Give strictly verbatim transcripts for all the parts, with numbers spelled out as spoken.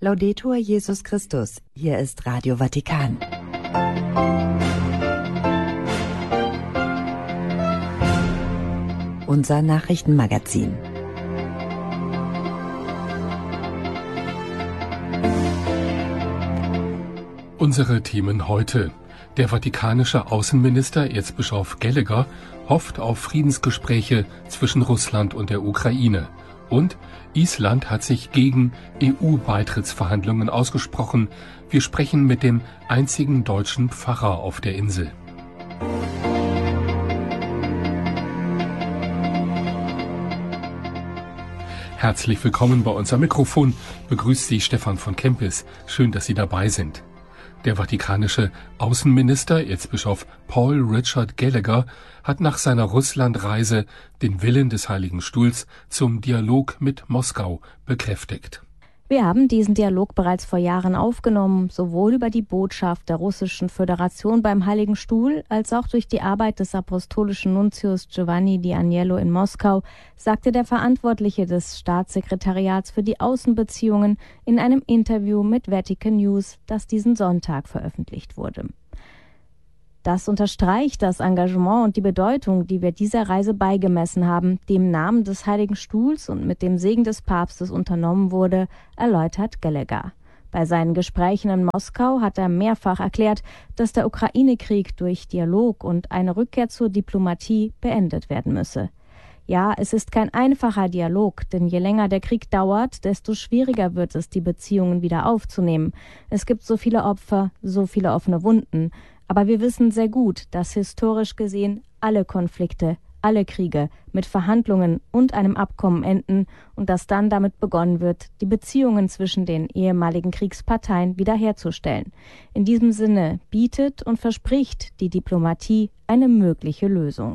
Laudetur Jesus Christus, hier ist Radio Vatikan. Unser Nachrichtenmagazin. Unsere Themen heute. Der vatikanische Außenminister Erzbischof Gallagher hofft auf Friedensgespräche zwischen Russland und der Ukraine. Und Island hat sich gegen E U-Beitrittsverhandlungen ausgesprochen. Wir sprechen mit dem einzigen deutschen Pfarrer auf der Insel. Herzlich willkommen bei uns am Mikrofon. Begrüßt Sie Stefan von Kempis. Schön, dass Sie dabei sind. Der vatikanische Außenminister, Erzbischof Paul Richard Gallagher, hat nach seiner Russlandreise den Willen des Heiligen Stuhls zum Dialog mit Moskau bekräftigt. Wir haben diesen Dialog bereits vor Jahren aufgenommen, sowohl über die Botschaft der Russischen Föderation beim Heiligen Stuhl als auch durch die Arbeit des apostolischen Nuntius Giovanni Di Agnello in Moskau, sagte der Verantwortliche des Staatssekretariats für die Außenbeziehungen in einem Interview mit Vatican News, das diesen Sonntag veröffentlicht wurde. Das unterstreicht das Engagement und die Bedeutung, die wir dieser Reise beigemessen haben, die im Namen des Heiligen Stuhls und mit dem Segen des Papstes unternommen wurde, erläutert Gallagher. Bei seinen Gesprächen in Moskau hat er mehrfach erklärt, dass der Ukraine-Krieg durch Dialog und eine Rückkehr zur Diplomatie beendet werden müsse. Ja, es ist kein einfacher Dialog, denn je länger der Krieg dauert, desto schwieriger wird es, die Beziehungen wieder aufzunehmen. Es gibt so viele Opfer, so viele offene Wunden. Aber wir wissen sehr gut, dass historisch gesehen alle Konflikte, alle Kriege mit Verhandlungen und einem Abkommen enden und dass dann damit begonnen wird, die Beziehungen zwischen den ehemaligen Kriegsparteien wiederherzustellen. In diesem Sinne bietet und verspricht die Diplomatie eine mögliche Lösung.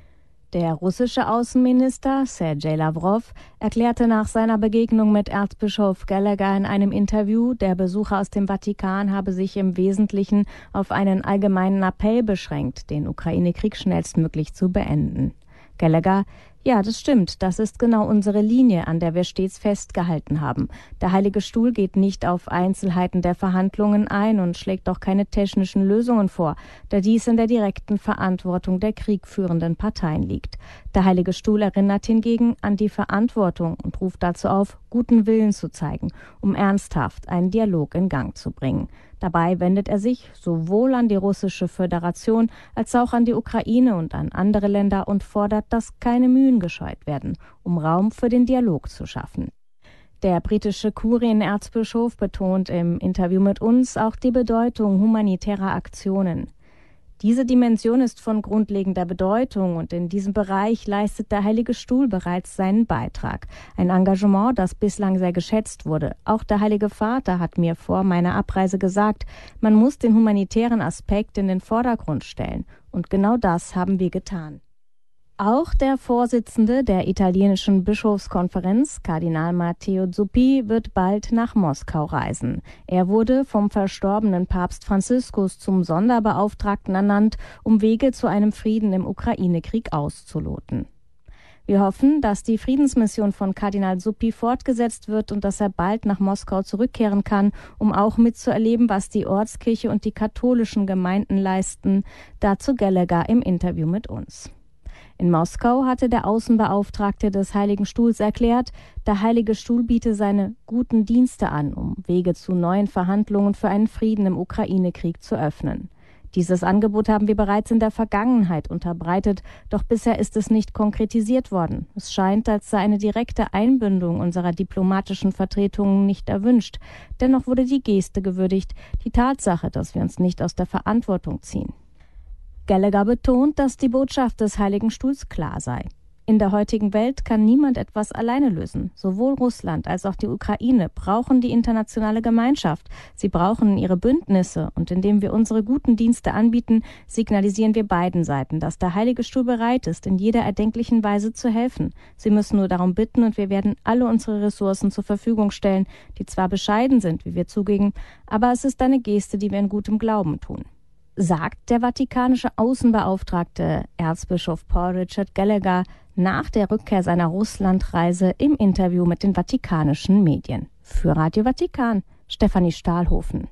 Der russische Außenminister Sergei Lavrov erklärte nach seiner Begegnung mit Erzbischof Gallagher in einem Interview, der Besucher aus dem Vatikan habe sich im Wesentlichen auf einen allgemeinen Appell beschränkt, den Ukraine-Krieg schnellstmöglich zu beenden. Gallagher: Ja, das stimmt, das ist genau unsere Linie, an der wir stets festgehalten haben. Der Heilige Stuhl geht nicht auf Einzelheiten der Verhandlungen ein und schlägt auch keine technischen Lösungen vor, da dies in der direkten Verantwortung der kriegführenden Parteien liegt. Der Heilige Stuhl erinnert hingegen an die Verantwortung und ruft dazu auf, guten Willen zu zeigen, um ernsthaft einen Dialog in Gang zu bringen. Dabei wendet er sich sowohl an die Russische Föderation als auch an die Ukraine und an andere Länder und fordert, dass keine Mühen gescheut werden, um Raum für den Dialog zu schaffen. Der britische Kurienerzbischof betont im Interview mit uns auch die Bedeutung humanitärer Aktionen. Diese Dimension ist von grundlegender Bedeutung und in diesem Bereich leistet der Heilige Stuhl bereits seinen Beitrag. Ein Engagement, das bislang sehr geschätzt wurde. Auch der Heilige Vater hat mir vor meiner Abreise gesagt, man muss den humanitären Aspekt in den Vordergrund stellen. Und genau das haben wir getan. Auch der Vorsitzende der italienischen Bischofskonferenz, Kardinal Matteo Zuppi, wird bald nach Moskau reisen. Er wurde vom verstorbenen Papst Franziskus zum Sonderbeauftragten ernannt, um Wege zu einem Frieden im Ukraine-Krieg auszuloten. Wir hoffen, dass die Friedensmission von Kardinal Zuppi fortgesetzt wird und dass er bald nach Moskau zurückkehren kann, um auch mitzuerleben, was die Ortskirche und die katholischen Gemeinden leisten. Dazu Gallagher im Interview mit uns. In Moskau hatte der Außenbeauftragte des Heiligen Stuhls erklärt, der Heilige Stuhl biete seine guten Dienste an, um Wege zu neuen Verhandlungen für einen Frieden im Ukraine-Krieg zu öffnen. Dieses Angebot haben wir bereits in der Vergangenheit unterbreitet, doch bisher ist es nicht konkretisiert worden. Es scheint, als sei eine direkte Einbindung unserer diplomatischen Vertretungen nicht erwünscht. Dennoch wurde die Geste gewürdigt, die Tatsache, dass wir uns nicht aus der Verantwortung ziehen. Gallagher betont, dass die Botschaft des Heiligen Stuhls klar sei. In der heutigen Welt kann niemand etwas alleine lösen. Sowohl Russland als auch die Ukraine brauchen die internationale Gemeinschaft. Sie brauchen ihre Bündnisse. Und indem wir unsere guten Dienste anbieten, signalisieren wir beiden Seiten, dass der Heilige Stuhl bereit ist, in jeder erdenklichen Weise zu helfen. Sie müssen nur darum bitten und wir werden alle unsere Ressourcen zur Verfügung stellen, die zwar bescheiden sind, wie wir zugeben, aber es ist eine Geste, die wir in gutem Glauben tun. Sagt der vatikanische Außenbeauftragte Erzbischof Paul Richard Gallagher nach der Rückkehr seiner Russlandreise im Interview mit den vatikanischen Medien. Für Radio Vatikan, Stefanie Stahlhofen.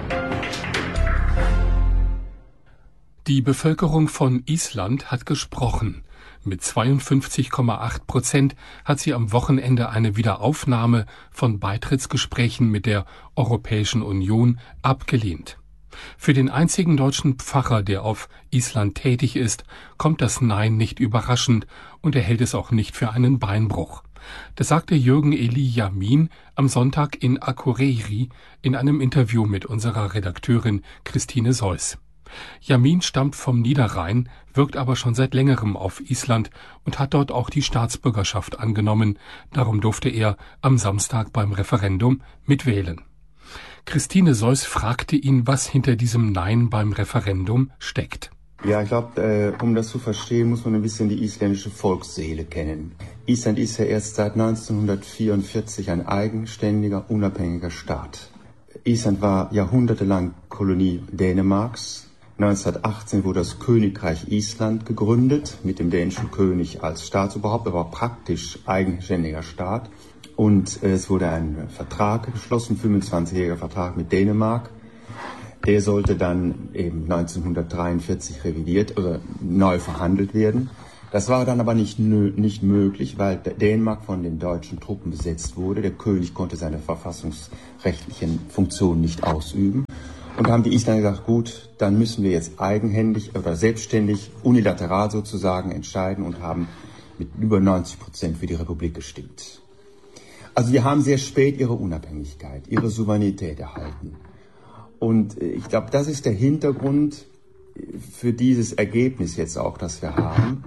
Die Bevölkerung von Island hat gesprochen. Mit zweiundfünfzig Komma acht Prozent hat sie am Wochenende eine Wiederaufnahme von Beitrittsgesprächen mit der Europäischen Union abgelehnt. Für den einzigen deutschen Pfarrer, der auf Island tätig ist, kommt das Nein nicht überraschend und er hält es auch nicht für einen Beinbruch. Das sagte Jürgen Eli Yamin am Sonntag in Akureyri in einem Interview mit unserer Redakteurin Christine Seuss. Yamin stammt vom Niederrhein, wirkt aber schon seit längerem auf Island und hat dort auch die Staatsbürgerschaft angenommen. Darum durfte er am Samstag beim Referendum mitwählen. Christine Seuss fragte ihn, was hinter diesem Nein beim Referendum steckt. Ja, ich glaube, äh, um das zu verstehen, muss man ein bisschen die isländische Volksseele kennen. Island ist ja erst seit neunzehnhundertvierundvierzig ein eigenständiger, unabhängiger Staat. Island war jahrhundertelang Kolonie Dänemarks. neunzehnhundertachtzehn wurde das Königreich Island gegründet, mit dem dänischen König als Staatsoberhaupt, aber praktisch eigenständiger Staat. Und äh, es wurde ein Vertrag geschlossen, fünfundzwanzigjähriger Vertrag mit Dänemark. Der sollte dann eben neunzehnhundertdreiundvierzig revidiert oder neu verhandelt werden. Das war dann aber nicht, nö, nicht möglich, weil Dänemark von den deutschen Truppen besetzt wurde. Der König konnte seine verfassungsrechtlichen Funktionen nicht ausüben. Und da haben die Isländer gesagt, gut, dann müssen wir jetzt eigenhändig oder selbstständig, unilateral sozusagen entscheiden und haben mit über neunzig Prozent für die Republik gestimmt. Also wir haben sehr spät ihre Unabhängigkeit, ihre Souveränität erhalten. Und ich glaube, das ist der Hintergrund für dieses Ergebnis jetzt auch, das wir haben.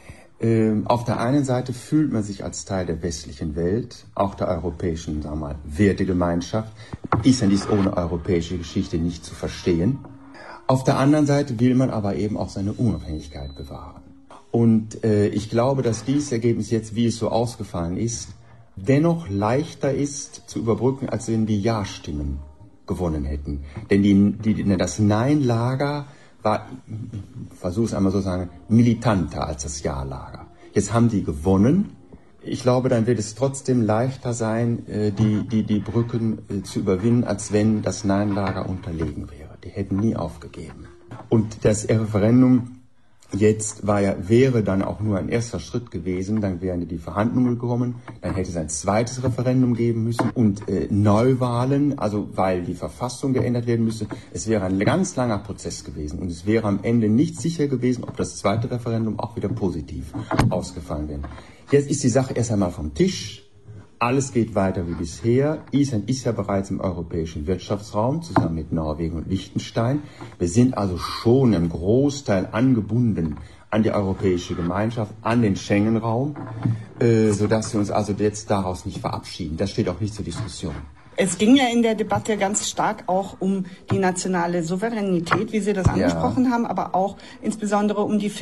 Ähm, auf der einen Seite fühlt man sich als Teil der westlichen Welt, auch der europäischen, sagen wir mal, Wertegemeinschaft. Island ist ohne europäische Geschichte nicht zu verstehen. Auf der anderen Seite will man aber eben auch seine Unabhängigkeit bewahren. Und äh, ich glaube, dass dieses Ergebnis jetzt, wie es so ausgefallen ist, dennoch leichter ist zu überbrücken, als wenn die Ja-Stimmen gewonnen hätten. Denn die, die, das Nein-Lager war, ich versuche es einmal so zu sagen, militanter als das Ja-Lager. Jetzt haben die gewonnen. Ich glaube, dann wird es trotzdem leichter sein, die, die, die Brücken zu überwinden, als wenn das Nein-Lager unterlegen wäre. Die hätten nie aufgegeben. Und das Referendum jetzt war ja, wäre dann auch nur ein erster Schritt gewesen, dann wären die Verhandlungen gekommen, dann hätte es ein zweites Referendum geben müssen und äh, Neuwahlen, also weil die Verfassung geändert werden müsste. Es wäre ein ganz langer Prozess gewesen und es wäre am Ende nicht sicher gewesen, ob das zweite Referendum auch wieder positiv ausgefallen wäre. Jetzt ist die Sache erst einmal vom Tisch. Alles geht weiter wie bisher. Island ist ja bereits im europäischen Wirtschaftsraum, zusammen mit Norwegen und Liechtenstein. Wir sind also schon im Großteil angebunden an die europäische Gemeinschaft, an den Schengen-Raum, äh, sodass wir uns also jetzt daraus nicht verabschieden. Das steht auch nicht zur Diskussion. Es ging ja in der Debatte ganz stark auch um die nationale Souveränität, wie Sie das angesprochen ja. haben, aber auch insbesondere um die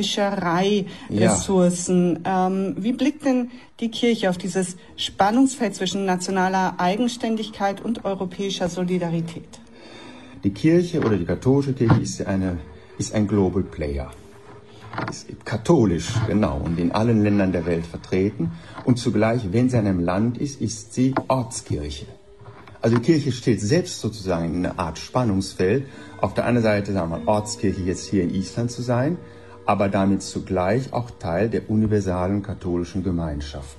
Fischereiressourcen. Ja. Ähm, wie blickt denn die Kirche auf dieses Spannungsfeld zwischen nationaler Eigenständigkeit und europäischer Solidarität? Die Kirche oder die katholische Kirche ist eine ist ein Global Player. Ist katholisch, genau, und in allen Ländern der Welt vertreten. Und zugleich, wenn sie in einem Land ist, ist sie Ortskirche. Also die Kirche steht selbst sozusagen in einer Art Spannungsfeld. Auf der einen Seite, sagen wir mal, Ortskirche jetzt hier in Island zu sein, aber damit zugleich auch Teil der universalen katholischen Gemeinschaft.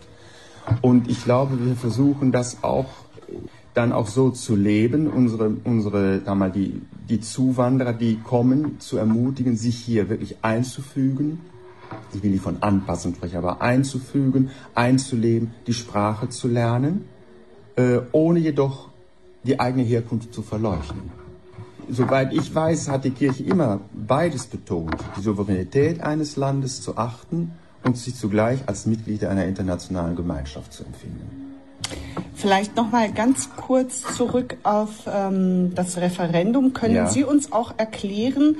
Und ich glaube, wir versuchen das auch dann auch so zu leben, unsere, unsere, sagen wir mal, die, die Zuwanderer, die kommen, zu ermutigen, sich hier wirklich einzufügen. Ich will nicht von Anpassung sprechen, aber einzufügen, einzuleben, die Sprache zu lernen, äh, ohne jedoch die eigene Herkunft zu verleugnen. Soweit ich weiß, hat die Kirche immer beides betont, die Souveränität eines Landes zu achten und sich zugleich als Mitglied einer internationalen Gemeinschaft zu empfinden. Vielleicht noch mal ganz kurz zurück auf ähm, das Referendum. Können ja. Sie uns auch erklären,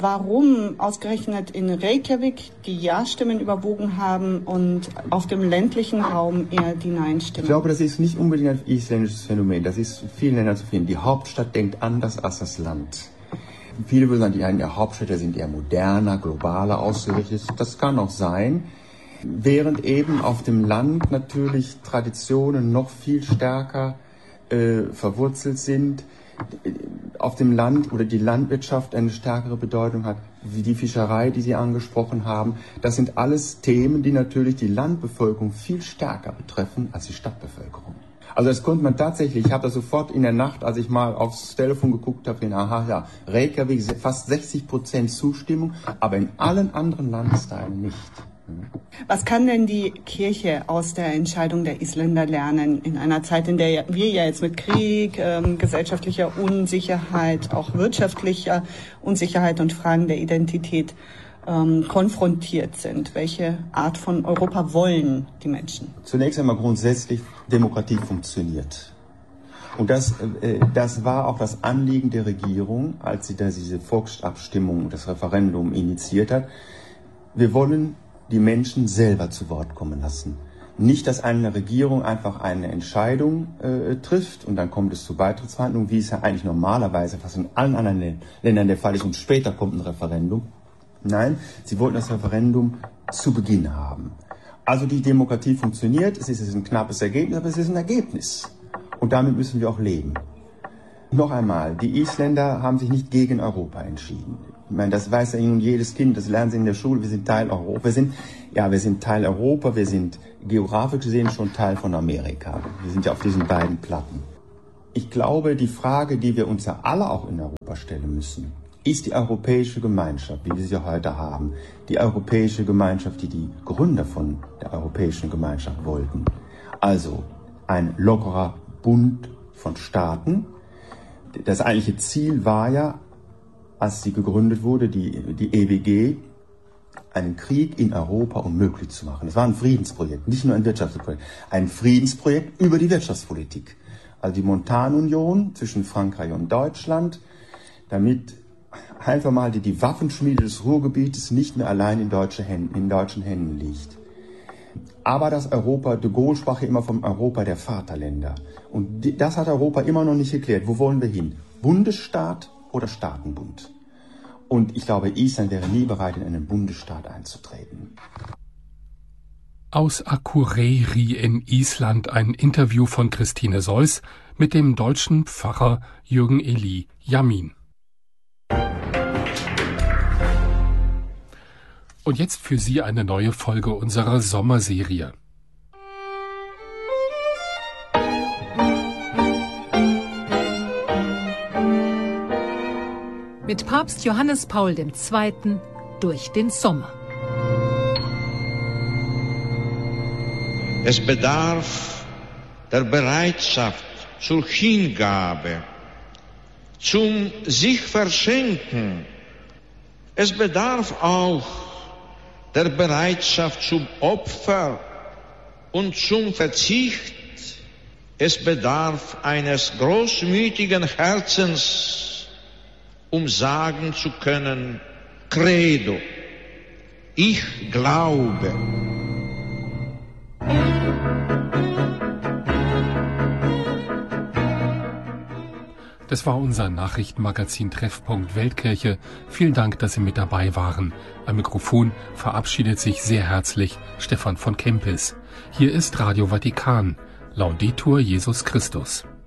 warum ausgerechnet in Reykjavik die Ja-Stimmen überwogen haben und auf dem ländlichen Raum eher die Nein-Stimmen? Ich glaube, das ist nicht unbedingt ein isländisches Phänomen. Das ist in vielen Ländern zu finden. Die Hauptstadt denkt anders als das Land. Viele würden sagen, die Hauptstädte sind eher moderner, globaler ausgerichtet. Das kann auch sein. Während eben auf dem Land natürlich Traditionen noch viel stärker äh, verwurzelt sind, auf dem Land oder die Landwirtschaft eine stärkere Bedeutung hat, wie die Fischerei, die Sie angesprochen haben. Das sind alles Themen, die natürlich die Landbevölkerung viel stärker betreffen als die Stadtbevölkerung. Also das konnte man tatsächlich, ich habe das sofort in der Nacht, als ich mal aufs Telefon geguckt habe, in aha, ja, Reykjavik fast sechzig Prozent Zustimmung, aber in allen anderen Landesteilen nicht. Was kann denn die Kirche aus der Entscheidung der Isländer lernen in einer Zeit, in der wir ja jetzt mit Krieg, ähm, gesellschaftlicher Unsicherheit, auch wirtschaftlicher Unsicherheit und Fragen der Identität ähm, konfrontiert sind? Welche Art von Europa wollen die Menschen? Zunächst einmal grundsätzlich, Demokratie funktioniert. Und das, äh, das war auch das Anliegen der Regierung, als sie da diese Volksabstimmung, das Referendum initiiert hat. Wir wollen die Menschen selber zu Wort kommen lassen. Nicht, dass eine Regierung einfach eine Entscheidung äh, trifft und dann kommt es zu Beitrittsverhandlungen, wie es ja eigentlich normalerweise fast in allen anderen Ländern der Fall ist und später kommt ein Referendum. Nein, sie wollten das Referendum zu Beginn haben. Also die Demokratie funktioniert, es ist ein knappes Ergebnis, aber es ist ein Ergebnis. Und damit müssen wir auch leben. Noch einmal, die Isländer haben sich nicht gegen Europa entschieden. Ich meine, das weiß ja nun jedes Kind, das lernen sie in der Schule, wir sind Teil Europa. Wir sind, ja, wir sind Teil Europa, wir sind geografisch gesehen schon Teil von Amerika. Wir sind ja auf diesen beiden Platten. Ich glaube, die Frage, die wir uns ja alle auch in Europa stellen müssen, ist die europäische Gemeinschaft, wie wir sie heute haben. Die europäische Gemeinschaft, die die Gründer von der europäischen Gemeinschaft wollten. Also ein lockerer Bund von Staaten. Das eigentliche Ziel war ja, als sie gegründet wurde, die, die E W G, einen Krieg in Europa unmöglich zu machen. Es war ein Friedensprojekt, nicht nur ein Wirtschaftsprojekt. Ein Friedensprojekt über die Wirtschaftspolitik. Also die Montanunion zwischen Frankreich und Deutschland, damit einfach mal die, die Waffenschmiede des Ruhrgebietes nicht mehr allein in, deutsche Händen, in deutschen Händen liegt. Aber das Europa, de Gaulle sprach ja immer vom Europa der Vaterländer. Und die, das hat Europa immer noch nicht geklärt. Wo wollen wir hin? Bundesstaat oder Staatenbund? Und ich glaube, Island wäre nie bereit, in einen Bundesstaat einzutreten. Aus Akureyri in Island ein Interview von Christine Seuss mit dem deutschen Pfarrer Jürgen Eli Jamin. Und jetzt für Sie eine neue Folge unserer Sommerserie. Mit Papst Johannes Paul der Zweite. durch den Sommer. Es bedarf der Bereitschaft zur Hingabe, zum sich verschenken. Es bedarf auch der Bereitschaft zum Opfer und zum Verzicht. Es bedarf eines großmütigen Herzens, um sagen zu können, Credo, ich glaube. Das war unser Nachrichtenmagazin Treffpunkt Weltkirche. Vielen Dank, dass Sie mit dabei waren. Am Mikrofon verabschiedet sich sehr herzlich Stefan von Kempis. Hier ist Radio Vatikan. Laudetur Jesus Christus.